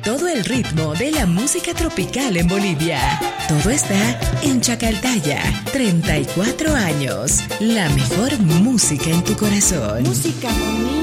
todo el ritmo de la música tropical en Bolivia. Todo está en Chacaltaya. 34 años. La mejor música en tu corazón. Música bonita.